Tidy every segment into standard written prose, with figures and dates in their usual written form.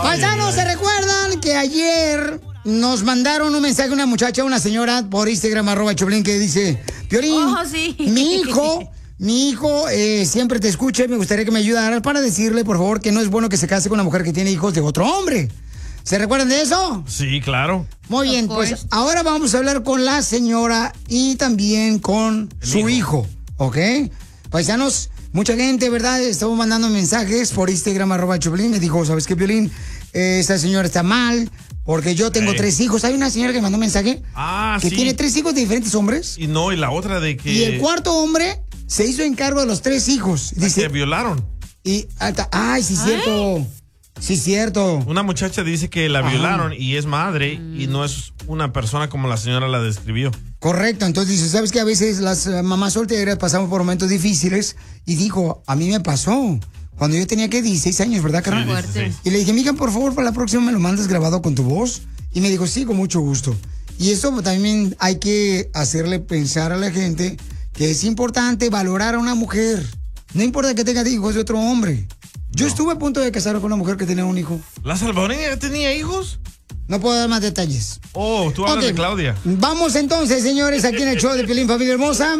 Paisanos, ¿se recuerdan que ayer nos mandaron un mensaje una muchacha, una señora, por Instagram, @Choplin, que dice, Piolín, sí. mi hijo siempre te escucha y me gustaría que me ayudaras para decirle, por favor, que no es bueno que se case con una mujer que tiene hijos de otro hombre. ¿Se recuerdan de eso? Sí, claro. Muy bien, pues ahora vamos a hablar con la señora y también con su hijo, ¿ok? Paisanos, mucha gente, ¿verdad? Estamos mandando mensajes por Instagram, @Choplin. Me dijo, ¿sabes qué, Piolín? Esta señora está mal porque yo tengo 3 hijos. Hay una señora que mandó un mensaje que tiene 3 hijos de diferentes hombres. Y no, y la otra de que... Y el cuarto hombre se hizo encargo de los 3 hijos. Dice, que violaron. Y, ay, sí, cierto. Sí, cierto. Una muchacha dice que la violaron y es madre y no es una persona como la señora la describió. Correcto, entonces dice, ¿sabes que a veces las mamás solteras pasamos por momentos difíciles? Y dijo, a mí me pasó cuando yo tenía, 16 años, ¿verdad, carnal? Sí, 16. Y le dije, mija, por favor, para la próxima me lo mandas grabado con tu voz. Y me dijo, sí, con mucho gusto. Y eso también hay que hacerle pensar a la gente que es importante valorar a una mujer. No importa que tenga hijos de otro hombre. Yo estuve a punto de casarme con una mujer que tenía un hijo. ¿La salvadoreña tenía hijos? No puedo dar más detalles. Oh, tú hablas de Claudia. Vamos entonces, señores, aquí en el show de Piolín, familia hermosa.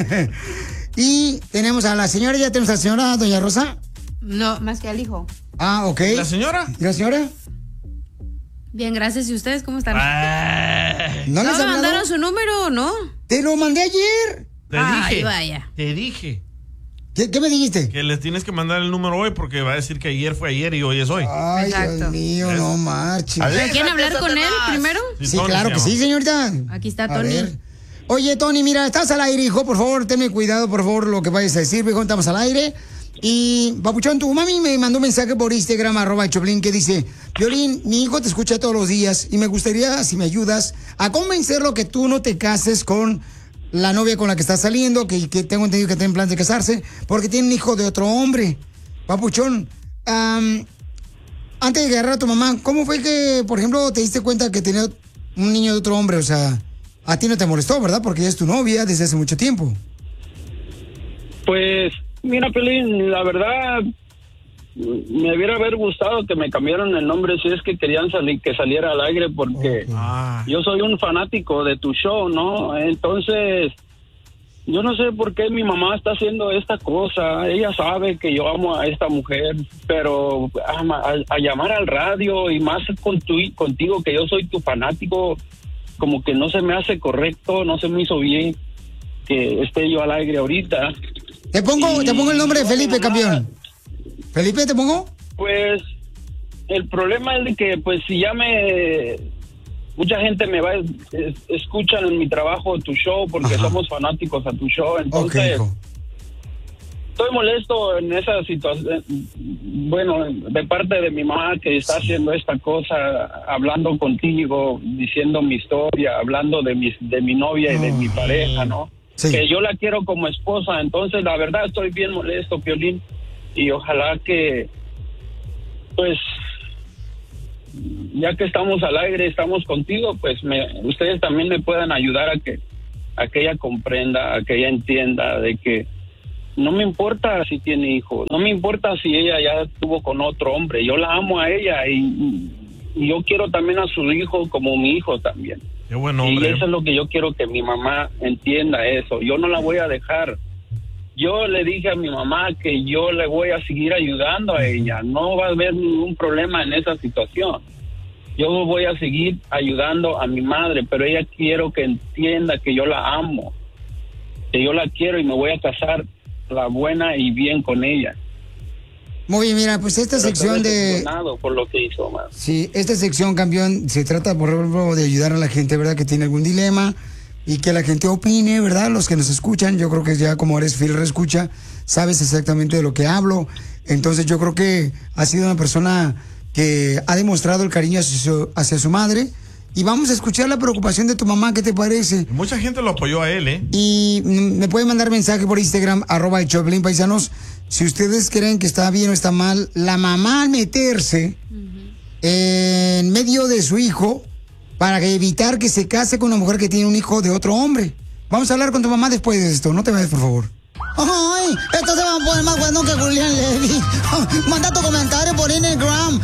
Y tenemos a la señora, ya tenemos a la señora, doña Rosa. No, más que al hijo. Ah, ok. ¿La señora? ¿Y la señora? Bien, gracias. ¿Y ustedes cómo están? ¿No les me mandaron su número o no? Te lo mandé ayer. Te dije. Ay, vaya. Te dije. ¿Qué me dijiste? Que les tienes que mandar el número hoy porque va a decir que ayer fue ayer y hoy es hoy. Ay, exacto. Dios mío, no marches. ¿Quieren hablar con él primero? Sí, claro que sí, señorita. Aquí está A Tony. ver. Oye, Tony, mira, estás al aire, hijo. Por favor, tenme cuidado, por favor, lo que vayas a decir. Viejo, estamos al aire. Y, papuchón, tu mami me mandó un mensaje por Instagram, @Choplin, que dice, Piolín, mi hijo te escucha todos los días y me gustaría, si me ayudas, a convencerlo que tú no te cases con la novia con la que estás saliendo, que tengo entendido que tienen plan de casarse, porque tiene un hijo de otro hombre. Papuchón, antes de agarrar a tu mamá, ¿cómo fue que, por ejemplo, te diste cuenta que tenía un niño de otro hombre? O sea, a ti no te molestó, ¿verdad? Porque ella es tu novia desde hace mucho tiempo. Pues, mira, Pelín, la verdad, me hubiera gustado que me cambiaran el nombre si es que querían que saliera al aire, porque yo soy un fanático de tu show, ¿no? Entonces, yo no sé por qué mi mamá está haciendo esta cosa. Ella sabe que yo amo a esta mujer, pero a llamar al radio y más contigo, que yo soy tu fanático, como que no se me hace correcto, no se me hizo bien que esté yo al aire ahorita. Te pongo el nombre de Felipe, campeón. ¿Felipe te pongo? Pues el problema es de que pues si mucha gente me escucha en mi trabajo tu show porque somos fanáticos a tu show, entonces estoy molesto en esa situación, bueno, de parte de mi mamá que está haciendo esta cosa, hablando contigo, diciendo mi historia, hablando de mi novia y de mi pareja, ¿no? Sí. Que yo la quiero como esposa, entonces la verdad estoy bien molesto, Piolín, y ojalá que, pues, ya que estamos al aire, estamos contigo, pues ustedes también me puedan ayudar a que ella comprenda, a que ella entienda de que no me importa si tiene hijos, no me importa si ella ya estuvo con otro hombre, yo la amo a ella y yo quiero también a su hijo como mi hijo también. Qué buen hombre. Y eso es lo que yo quiero que mi mamá entienda eso. Yo no la voy a dejar. Yo le dije a mi mamá que yo le voy a seguir ayudando a ella. No va a haber ningún problema en esa situación. Yo voy a seguir ayudando a mi madre, pero ella quiero que entienda que yo la amo, que yo la quiero y me voy a casar la buena y bien con ella. Muy bien, mira, pues esta sección de... por lo que hizo, man. Sí, esta sección, campeón, se trata, por ejemplo, de ayudar a la gente, ¿verdad? Que tiene algún dilema y que la gente opine, ¿verdad? Los que nos escuchan, yo creo que ya como eres fiel escucha, sabes exactamente de lo que hablo. Entonces yo creo que ha sido una persona que ha demostrado el cariño hacia su madre. Y vamos a escuchar la preocupación de tu mamá, ¿qué te parece? Mucha gente lo apoyó a él, ¿eh? Y me pueden mandar mensaje por Instagram, @Choplin, paisanos. Si ustedes creen que está bien o está mal, la mamá al meterse en medio de su hijo para evitar que se case con una mujer que tiene un hijo de otro hombre. Vamos a hablar con tu mamá después de esto, no te vayas, por favor. Ay, esto se va a poner más bueno que Julián Levy. Manda tu comentario por Instagram.